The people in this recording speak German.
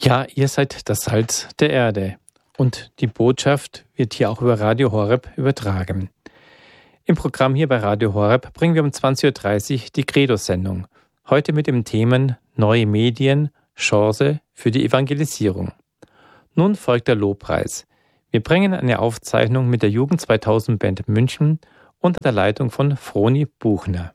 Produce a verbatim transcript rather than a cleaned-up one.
Ja, ihr seid das Salz der Erde. Und die Botschaft wird hier auch über Radio Horeb übertragen. Im Programm hier bei Radio Horeb bringen wir um zwanzig Uhr dreißig die Credo-Sendung. Heute mit dem Thema Neue Medien, Chance für die Evangelisierung. Nun folgt der Lobpreis. Wir bringen eine Aufzeichnung mit der Jugend zweitausend Band München unter der Leitung von Froni Buchner.